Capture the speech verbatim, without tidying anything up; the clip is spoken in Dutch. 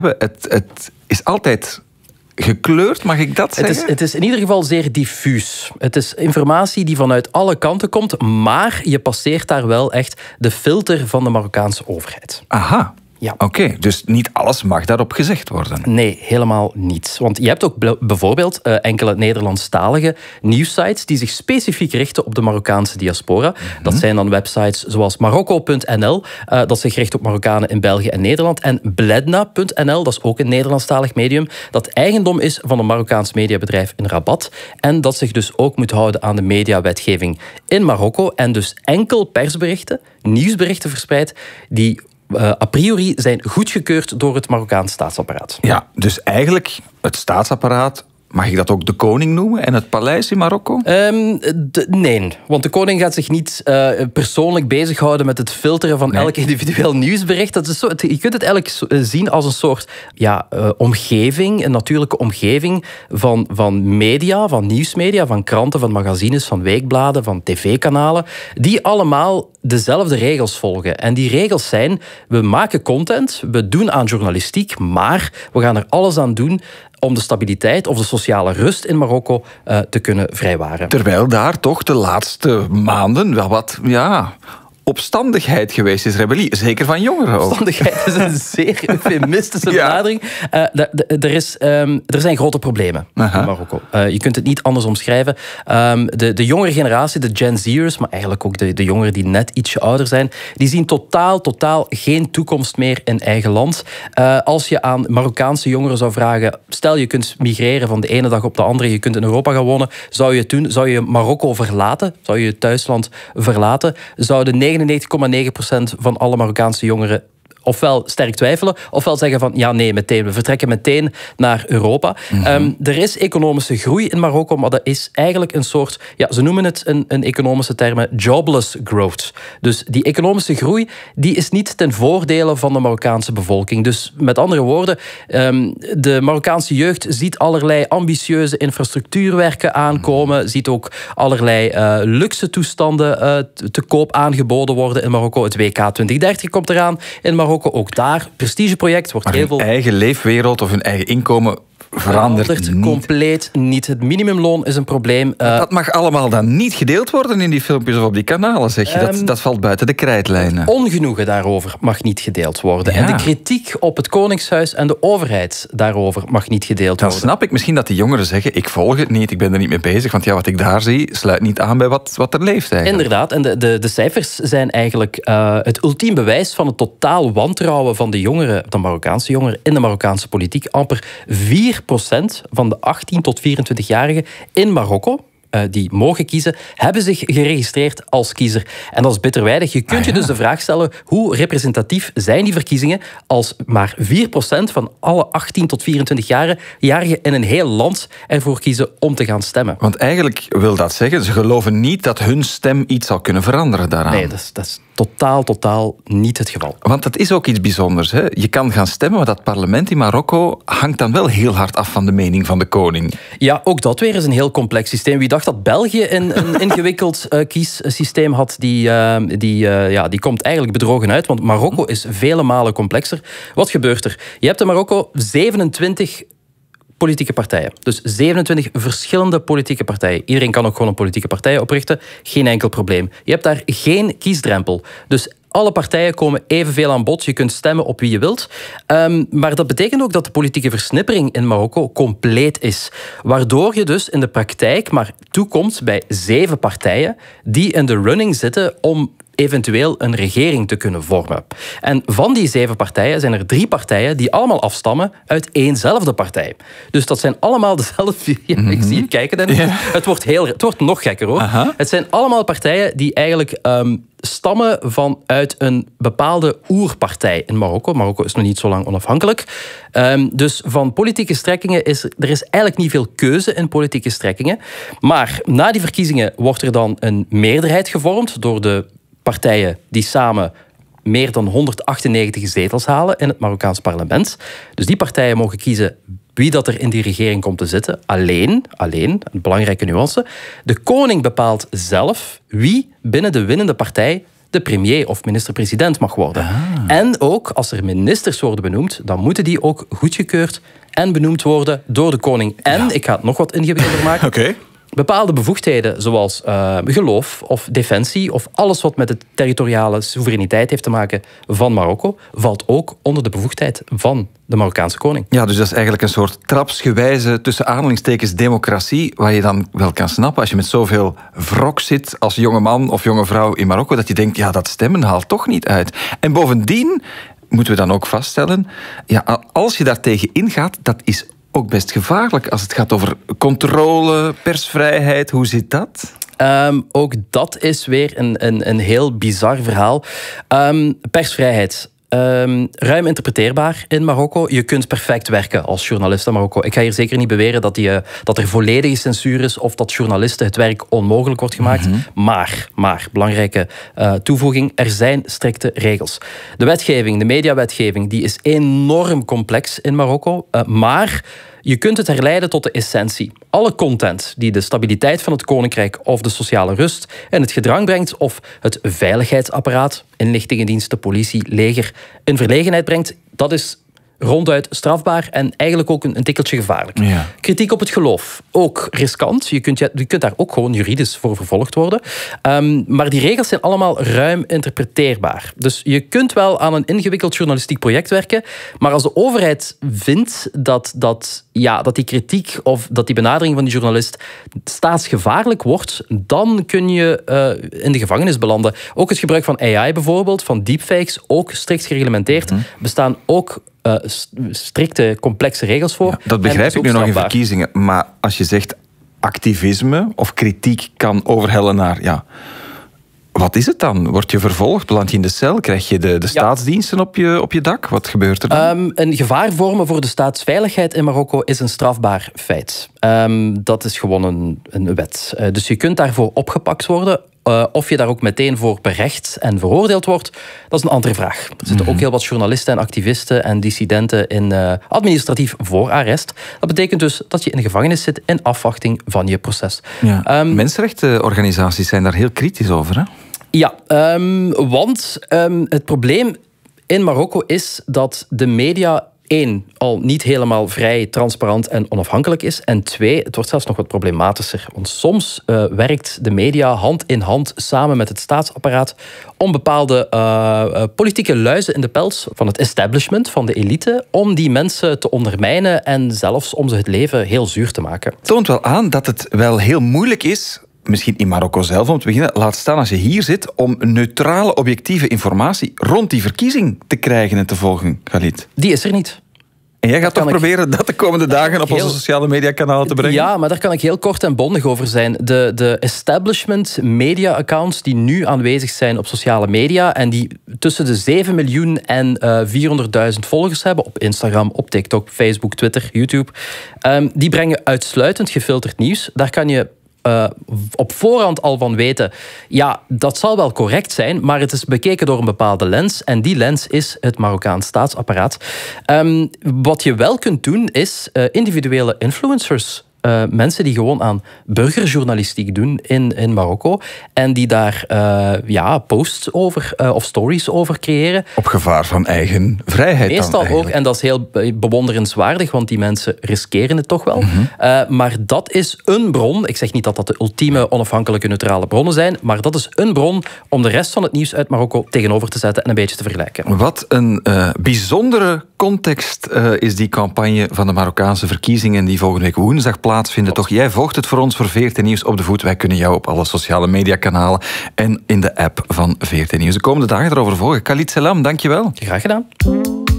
Het, het is altijd gekleurd, mag ik dat zeggen? Het is, het is in ieder geval zeer diffuus. Het is informatie die vanuit alle kanten komt, maar je passeert daar wel echt de filter van de Marokkaanse overheid. Aha. Ja. Oké, okay, dus niet alles mag daarop gezegd worden? Nee, helemaal niet. Want je hebt ook bijvoorbeeld uh, enkele Nederlandstalige nieuwssites die zich specifiek richten op de Marokkaanse diaspora. Mm-hmm. Dat zijn dan websites zoals Marokko punt n l, uh, dat zich richt op Marokkanen in België en Nederland. En Bledna punt n l, dat is ook een Nederlandstalig medium, dat eigendom is van een Marokkaans mediabedrijf in Rabat. En dat zich dus ook moet houden aan de mediawetgeving in Marokko. En dus enkel persberichten, nieuwsberichten verspreidt die Uh, a priori zijn goedgekeurd door het Marokkaanse staatsapparaat. Ja, dus eigenlijk het staatsapparaat, mag ik dat ook de koning noemen en het paleis in Marokko? Um, de, nee, want de koning gaat zich niet uh, persoonlijk bezighouden met het filteren van nee. elk individueel nieuwsbericht. Dat is zo, je kunt het eigenlijk zien als een soort ja, uh, omgeving, een natuurlijke omgeving van, van media, van nieuwsmedia, van kranten, van magazines, van weekbladen, van tv-kanalen, die allemaal dezelfde regels volgen. En die regels zijn, we maken content, we doen aan journalistiek, maar we gaan er alles aan doen om de stabiliteit of de sociale rust in Marokko uh, te kunnen vrijwaren. Terwijl daar toch de laatste maanden wel wat ja, opstandigheid geweest is, rebellie. Zeker van jongeren ook. Opstandigheid is een zeer eufemistische ja. benadering. Uh, de, de, er, is, um, er zijn grote problemen Aha. in Marokko. Uh, je kunt het niet anders omschrijven. Um, de, de jongere generatie, de Gen Z'ers, maar eigenlijk ook de, de jongeren die net ietsje ouder zijn, die zien totaal, totaal geen toekomst meer in eigen land. Uh, als je aan Marokkaanse jongeren zou vragen, stel je kunt migreren van de ene dag op de andere, je kunt in Europa gaan wonen, zou je het doen? Zou je Marokko verlaten? Zou je je thuisland verlaten? Zouden negenennegentig komma negen procent van alle Marokkaanse jongeren ofwel sterk twijfelen, ofwel zeggen van ja, nee, meteen. We vertrekken meteen naar Europa. Mm-hmm. Um, er is economische groei in Marokko, maar dat is eigenlijk een soort, ja, ze noemen het een, een economische termen, jobless growth. Dus die economische groei, die is niet ten voordele van de Marokkaanse bevolking. Dus met andere woorden, um, de Marokkaanse jeugd ziet allerlei ambitieuze infrastructuurwerken aankomen, mm-hmm. ziet ook allerlei uh, luxe toestanden uh, te koop aangeboden worden in Marokko. Het W K twintig dertig komt eraan in Marokko. Ook daar, prestigeproject, wordt maar heel hun veel... eigen leefwereld of hun eigen inkomen verandert, verandert niet. compleet niet. Het minimumloon is een probleem. Uh, dat mag allemaal dan niet gedeeld worden in die filmpjes of op die kanalen, zeg je. Um, dat, dat valt buiten de krijtlijnen. Ongenoegen daarover mag niet gedeeld worden. Ja. En de kritiek op het Koningshuis en de overheid daarover mag niet gedeeld dan worden. Dan snap ik misschien dat die jongeren zeggen, ik volg het niet, ik ben er niet mee bezig, want ja, wat ik daar zie, sluit niet aan bij wat, wat er leeft eigenlijk. Inderdaad, en de, de, de cijfers zijn eigenlijk uh, het ultiem bewijs van het totaal wantrouwen van de jongeren, de Marokkaanse jongeren, in de Marokkaanse politiek. Amper vier procent van de achttien tot vierentwintig-jarigen in Marokko, uh, die mogen kiezen, hebben zich geregistreerd als kiezer. En dat is bitter weinig. Je kunt ah, ja. je dus de vraag stellen, hoe representatief zijn die verkiezingen als maar vier procent van alle achttien tot vierentwintig-jarigen in een heel land ervoor kiezen om te gaan stemmen. Want eigenlijk wil dat zeggen, ze geloven niet dat hun stem iets zal kunnen veranderen daaraan. Nee, dat is, dat is totaal, totaal niet het geval. Want dat is ook iets bijzonders. Hè? Je kan gaan stemmen, maar dat parlement in Marokko hangt dan wel heel hard af van de mening van de koning. Ja, ook dat weer is een heel complex systeem. Wie dacht dat België een, een ingewikkeld uh, kiessysteem had, die, uh, die, uh, ja, die komt eigenlijk bedrogen uit. Want Marokko is vele malen complexer. Wat gebeurt er? Je hebt in Marokko zevenentwintig politieke partijen. Dus zevenentwintig verschillende politieke partijen. Iedereen kan ook gewoon een politieke partij oprichten. Geen enkel probleem. Je hebt daar geen kiesdrempel. Dus alle partijen komen evenveel aan bod. Je kunt stemmen op wie je wilt. Um, maar dat betekent ook dat de politieke versnippering in Marokko compleet is. Waardoor je dus in de praktijk maar toekomt bij zeven partijen die in de running zitten om eventueel een regering te kunnen vormen. En van die zeven partijen zijn er drie partijen die allemaal afstammen uit éénzelfde partij. Dus dat zijn allemaal dezelfde... Ja, mm-hmm. Ik zie je kijken, Dennis. Ja. Het wordt heel, het wordt nog gekker, hoor. Aha. Het zijn allemaal partijen die eigenlijk um, stammen vanuit een bepaalde oerpartij in Marokko. Marokko is nog niet zo lang onafhankelijk. Um, dus van politieke strekkingen is er is eigenlijk niet veel keuze in politieke strekkingen. Maar na die verkiezingen wordt er dan een meerderheid gevormd door de partijen die samen meer dan honderdachtennegentig zetels halen in het Marokkaans parlement. Dus die partijen mogen kiezen wie dat er in die regering komt te zitten. Alleen, alleen, een belangrijke nuance, de koning bepaalt zelf wie binnen de winnende partij de premier of minister-president mag worden. Ah. En ook, als er ministers worden benoemd, dan moeten die ook goedgekeurd en benoemd worden door de koning. En, ja. ik ga het nog wat ingewikkelder maken... Okay. Bepaalde bevoegdheden, zoals uh, geloof of defensie of alles wat met de territoriale soevereiniteit heeft te maken van Marokko, valt ook onder de bevoegdheid van de Marokkaanse koning. Ja, dus dat is eigenlijk een soort trapsgewijze tussen aanhalingstekens democratie, waar je dan wel kan snappen als je met zoveel wrok zit als jonge man of jonge vrouw in Marokko, dat je denkt, ja, dat stemmen haalt toch niet uit. En bovendien moeten we dan ook vaststellen, ja, als je daartegen ingaat, dat is ook best gevaarlijk als het gaat over controle, persvrijheid. Hoe zit dat? Um, ook dat is weer een, een, een heel bizar verhaal. Um, persvrijheid. Um, ruim interpreteerbaar in Marokko. Je kunt perfect werken als journalist in Marokko. Ik ga hier zeker niet beweren dat, die, dat er volledige censuur is of dat journalisten het werk onmogelijk wordt gemaakt. Mm-hmm. Maar, maar, belangrijke uh, toevoeging, er zijn strikte regels. De wetgeving, de mediawetgeving, die is enorm complex in Marokko. Uh, maar je kunt het herleiden tot de essentie. Alle content die de stabiliteit van het koninkrijk of de sociale rust in het gedrang brengt of het veiligheidsapparaat, inlichtingendiensten, politie, leger in verlegenheid brengt, dat is ronduit strafbaar en eigenlijk ook een, een tikkeltje gevaarlijk. Ja. Kritiek op het geloof, ook riskant. Je kunt, je kunt daar ook gewoon juridisch voor vervolgd worden. Um, maar die regels zijn allemaal ruim interpreteerbaar. Dus je kunt wel aan een ingewikkeld journalistiek project werken, maar als de overheid vindt dat, dat, ja, dat die kritiek of dat die benadering van die journalist staatsgevaarlijk wordt, dan kun je uh, in de gevangenis belanden. Ook het gebruik van A I bijvoorbeeld, van deepfakes, ook strikt gereglementeerd, hm. bestaan ook Uh, strikte, complexe regels voor. Ja, dat begrijp ik nu nog in verkiezingen. Maar als je zegt activisme of kritiek kan overhellen naar... Ja, wat is het dan? Word je vervolgd? Beland je in de cel? Krijg je de, de staatsdiensten ja. op, je, op je dak? Wat gebeurt er dan? Um, een gevaar vormen voor de staatsveiligheid in Marokko is een strafbaar feit. Um, dat is gewoon een, een wet. Uh, dus je kunt daarvoor opgepakt worden. Uh, of je daar ook meteen voor berecht en veroordeeld wordt, dat is een andere vraag. Er zitten ook heel wat journalisten en activisten en dissidenten in uh, administratief voorarrest. Dat betekent dus dat je in de gevangenis zit in afwachting van je proces. Ja. Um, Mensenrechtenorganisaties zijn daar heel kritisch over, hè? Ja, um, want um, het probleem in Marokko is dat de media één, al niet helemaal vrij, transparant en onafhankelijk is. En twee, het wordt zelfs nog wat problematischer. Want soms uh, werkt de media hand in hand samen met het staatsapparaat om bepaalde uh, uh, politieke luizen in de pels van het establishment, van de elite, om die mensen te ondermijnen en zelfs om ze het leven heel zuur te maken. Het toont wel aan dat het wel heel moeilijk is, misschien in Marokko zelf om te beginnen, laat staan als je hier zit, om neutrale, objectieve informatie rond die verkiezing te krijgen en te volgen, Khalid. Die is er niet. En jij gaat toch proberen dat de komende dagen op heel... onze sociale mediakanalen te brengen? Ja, maar daar kan ik heel kort en bondig over zijn. De, de establishment media accounts die nu aanwezig zijn op sociale media en die tussen de zeven miljoen en uh, vierhonderdduizend volgers hebben op Instagram, op TikTok, Facebook, Twitter, YouTube, um, die brengen uitsluitend gefilterd nieuws. Daar kan je Uh, op voorhand al van weten, ja, dat zal wel correct zijn, maar het is bekeken door een bepaalde lens en die lens is het Marokkaans staatsapparaat. Um, wat je wel kunt doen is uh, individuele influencers, Uh, mensen die gewoon aan burgerjournalistiek doen in, in Marokko en die daar uh, ja, posts over uh, of stories over creëren. Op gevaar van eigen vrijheid. Meestal dan ook, en dat is heel bewonderenswaardig, want die mensen riskeren het toch wel. Mm-hmm. Uh, maar dat is een bron, ik zeg niet dat dat de ultieme onafhankelijke neutrale bronnen zijn, maar dat is een bron om de rest van het nieuws uit Marokko tegenover te zetten en een beetje te vergelijken. Wat een uh, bijzondere context uh, is die campagne van de Marokkaanse verkiezingen die volgende week woensdag plaatsvinden. Toch, jij volgt het voor ons voor V R T Nieuws op de voet. Wij kunnen jou op alle sociale mediakanalen en in de app van V R T Nieuws de komende dagen erover volgen. Khalid Selam, dankjewel. Graag gedaan.